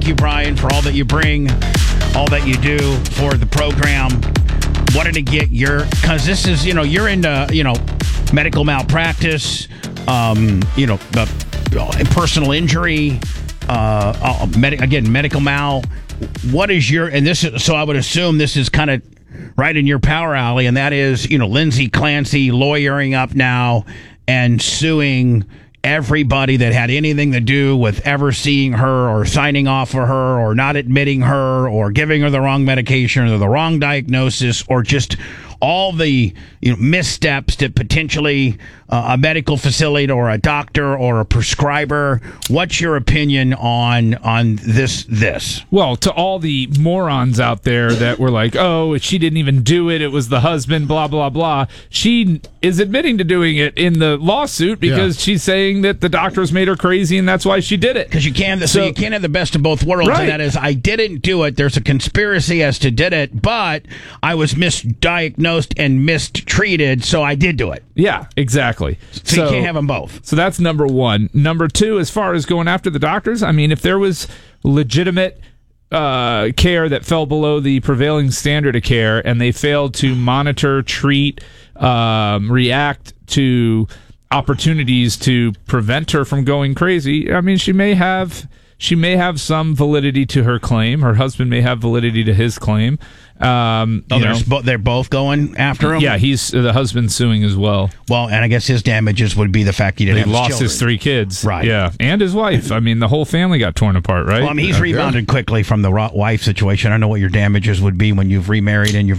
Thank you, Brian, for all that you bring, all that you do for the program. Wanted to get because this is, you're into, medical malpractice, personal injury, medical mal. What is so I would assume this is kind of right in your power alley, and that is, Lindsay Clancy lawyering up now and suing everybody that had anything to do with ever seeing her or signing off for her or not admitting her or giving her the wrong medication or the wrong diagnosis or just all the missteps that potentially a medical facility or a doctor or a prescriber. What's your opinion on this? Well, to all the morons out there that were like, oh, she didn't even do it, it was the husband, blah, blah, blah. She is admitting to doing it in the lawsuit because she's saying that the doctors made her crazy and that's why she did it. Because you can't have the best of both worlds, right. And that is, I didn't do it. There's a conspiracy as to did it, but I was misdiagnosed and mistreated, so I did do it. Yeah, exactly. So you can't have them both. So that's number one. Number two, as far as going after the doctors, I mean, if there was legitimate care that fell below the prevailing standard of care and they failed to monitor, treat, react to opportunities to prevent her from going crazy, I mean, she may have some validity to her claim. Her husband may have validity to his claim. They're both going after him? Yeah, the husband's suing as well. Well, and I guess his damages would be the fact he didn't have lost children. his 3 kids. Right. Yeah, and his wife. I mean, the whole family got torn apart, right? Well, I mean, he's rebounded quickly from the wife situation. I don't know what your damages would be when you've remarried and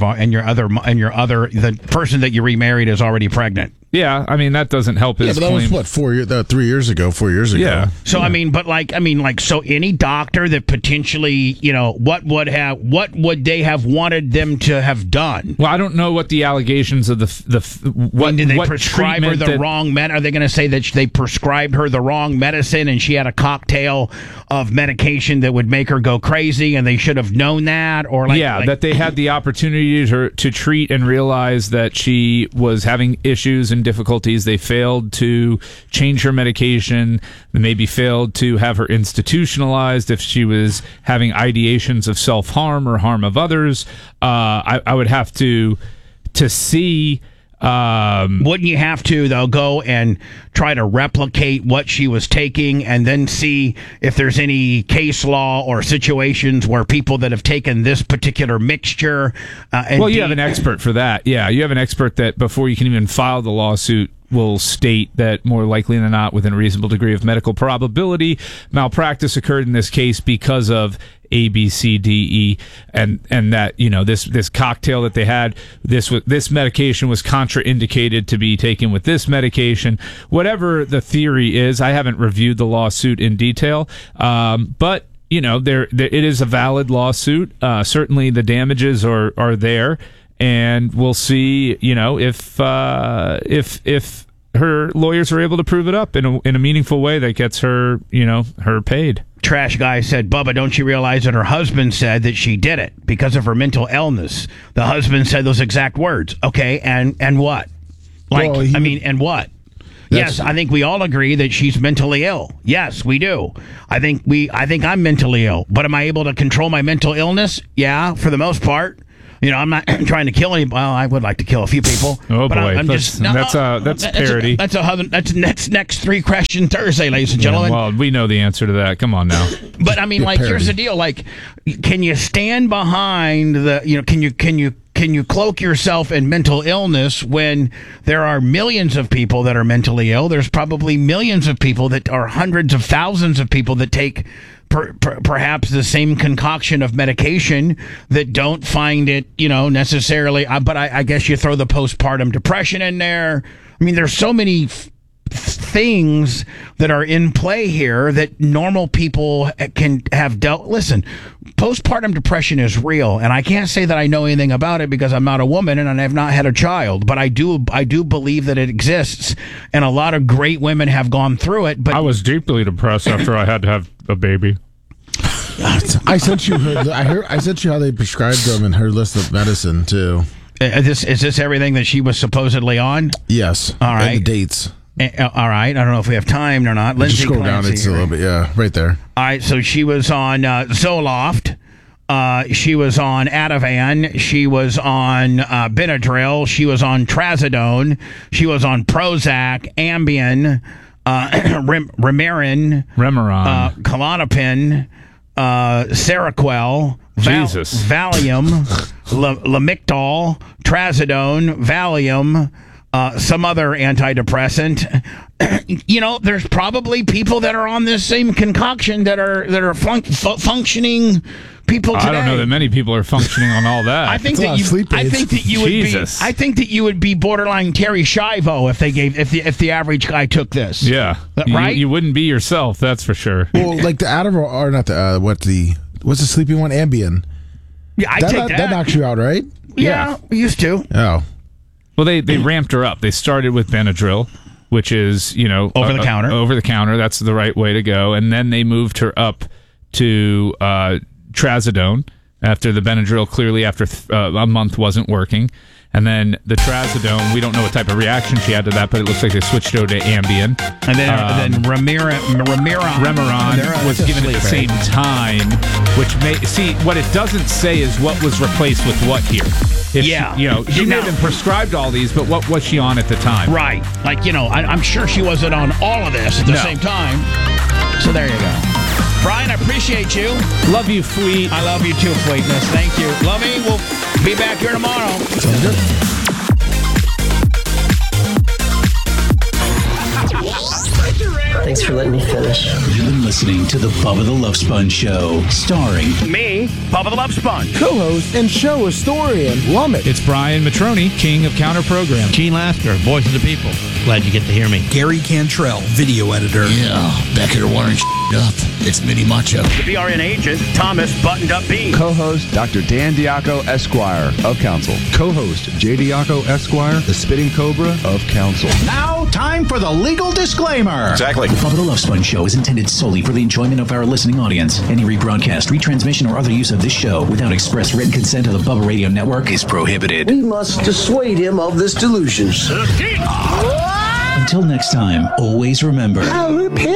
the person that you remarried is already pregnant. Yeah, I mean, that doesn't help his claim. That was, 4 years ago? Yeah. So, yeah. So any doctor that potentially, what would they have wanted them to have done? Well, I don't know what the allegations of when did they prescribe her the wrong med? Are they going to say that they prescribed her the wrong medicine and she had a cocktail of medication that would make her go crazy and they should have known that? Or that they had the opportunity to treat and realize that she was having issues and difficulties. They failed to change her medication. They maybe failed to have her institutionalized if she was having ideations of self-harm or harm of others. I would have to see. Wouldn't you have to, though, go and try to replicate what she was taking and then see if there's any case law or situations where people that have taken this particular mixture... you have an expert for that. Yeah, you have an expert that before you can even file the lawsuit will state that more likely than not, within a reasonable degree of medical probability, malpractice occurred in this case because of A, B, C, D, E, and that this cocktail that they had, this medication was contraindicated to be taken with this medication. Whatever the theory is, I haven't reviewed the lawsuit in detail, but there it is a valid lawsuit. Certainly, the damages are there. And we'll see, if her lawyers are able to prove it up in a meaningful way that gets her, her paid. Trash guy said, Bubba, don't you realize that her husband said that she did it because of her mental illness? The husband said those exact words. Okay, and what? And what? Yes, I think we all agree that she's mentally ill. Yes, we do. I think I'm mentally ill. But am I able to control my mental illness? Yeah, for the most part. I'm not trying to kill anybody. Well, I would like to kill a few people. Oh boy, that's parody. That's next 3 Question Thursday, ladies and gentlemen. Well, we know the answer to that. Come on now. But I mean, here's the deal: can you stand behind the? Can you cloak yourself in mental illness when there are millions of people that are mentally ill? There's probably millions of people that are hundreds of thousands of people that take perhaps the same concoction of medication that don't find it, necessarily. But I guess you throw the postpartum depression in there. I mean, there's so many things that are in play here that normal people can have dealt. Listen, postpartum depression is real, and I can't say that I know anything about it because I'm not a woman and I have not had a child, but I do believe that it exists, and a lot of great women have gone through it. But I was deeply depressed after I had to have a baby. I sent you I sent you how they prescribed them in her list of medicine too. Is this everything that she was supposedly on? Yes. All right. And the dates. All right. I don't know if we have time or not. Lindsay Just scroll down. Clancy, It's a little bit, yeah, right there. All right. So she was on Zoloft. She was on Ativan. She was on Benadryl. She was on Trazodone. She was on Prozac, Ambien, Remeron, Klonopin, Seroquel, Jesus. Valium, Lamictal, Trazodone, Valium, some other antidepressant. There's probably people that are on this same concoction that are functioning people today. I don't know that many people are functioning on all that. I think that you would be borderline Terry Schiavo if the average guy took this. Yeah, right. You wouldn't be yourself, that's for sure. Well, like the Adderall, or not the what's the sleeping one? Ambien. Yeah, I take that. That knocks you out, right? Yeah, used to. Oh. Well, they ramped her up. They started with Benadryl, which is, over the counter. Over the counter. That's the right way to go. And then they moved her up to Trazodone after the Benadryl clearly after a month wasn't working. And then the Trazodone, we don't know what type of reaction she had to that, but it looks like they switched over to Ambien. And then Remeron was given at the same time, which what it doesn't say is what was replaced with what here. She may have been prescribed all these, but what was she on at the time? Right. Like, I'm sure she wasn't on all of this at the same time. So there you go. Brian, I appreciate you. Love you, Fleet. I love you too, Fleetness. Thank you. Love me. We'll be back here tomorrow. Sounds good. Thanks for letting me finish. You've been listening to the Bubba the Love Sponge Show, starring me, Bubba the Love Sponge, co-host and show historian, Lummet. It's Brian Matroni, king of counter program. Gene Lasker, voice of the people. Glad you get to hear me. Gary Cantrell, video editor. Yeah, back here wiring up. It's Mini Macho. The BRN agent, Thomas Buttoned Up B. Co-host, Dr. Dan Diaco, Esquire, of Council. Co-host, J. Diaco, Esquire, the Spitting Cobra, of Council. Now, time for the legal disclaimer. Exactly. The Bubba the Love Sponge Show is intended solely for the enjoyment of our listening audience. Any rebroadcast, retransmission, or other use of this show without express written consent of the Bubba Radio Network is prohibited. We must dissuade him of this delusion. Until next time, always remember...